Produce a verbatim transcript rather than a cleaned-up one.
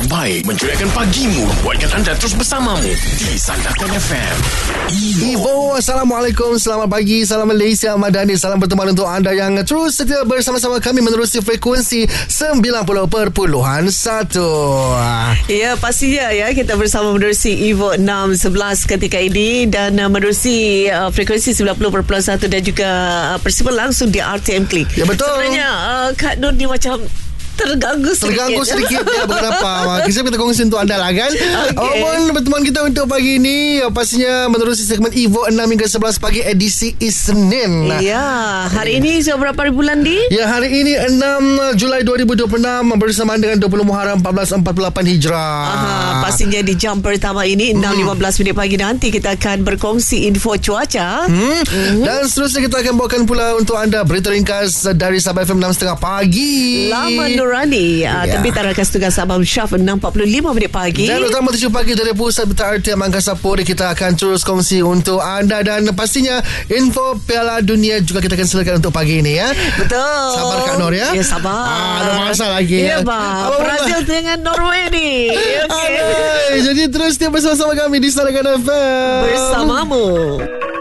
terbaik menceriakan pagimu, buatkan anda terus bersamamu di Sandakan F M. Ivo, Assalamualaikum, selamat pagi, salam Malaysia, Madani, salam berteman untuk anda yang terus setia bersama-sama kami menerusi frekuensi sembilan puluh perpuluhan satu. Ya, pastinya ya, kita bersama menerusi Evo enam sebelas ketika ini dan uh, menerusi uh, frekuensi sembilan puluh perpuluhan satu dan juga uh, persiapan langsung di R T M Click. Ya, betul. Sebenarnya uh, Kak Nur ni macam terganggu sedikit. Terganggu sedikit ya, bukan apa. Kita kita kongsi untuk anda lah kan. Okay. Apapun berteman kita untuk pagi ini, pastinya menerusi segmen Evo enam hingga sebelas pagi edisi Isnin. Ya, hari ini berapa hari bulan di? Ya, hari ini enam Julai dua ribu dua puluh enam bersamaan dengan dua puluh Muharram empat belas empat puluh lapan Hijrah. Aha, pastinya di jam pertama ini enam lima belas minit pagi nanti kita akan berkongsi info cuaca. Hmm. Mm-hmm. Dan seterusnya kita akan bawakan pula untuk anda berita ringkas dari Sabah F M enam tiga puluh pagi. Lama Nurani, uh, Ya. terbitan rakan tugas Abang Syaf enam empat puluh lima minit pagi. Dan utama tujuh pagi dari pusat berita R T M Angkasa Puri kita akan terus kongsi untuk anda. Dan pastinya info Piala Dunia juga kita akan silakan untuk pagi ini ya. Betul. Sabar Kak Nur ya. Ya, sabar. Ah, ada masa lagi ya. ya. Bang, Brazil dengan Norway ni. Okay. Aduh, jadi terus dia bersama-sama kami di Sandakan F M. Bersamamu.